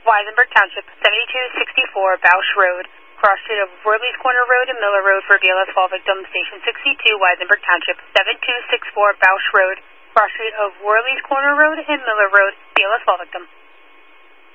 Weisenberg Township, 7264 Bausch Road, cross street of Worley's Corner Road and Miller Road for BLS fall victim. Station 62, Weisenberg Township, 7264 Bausch Road, cross street of Worley's Corner Road and Miller Road, BLS fall victim.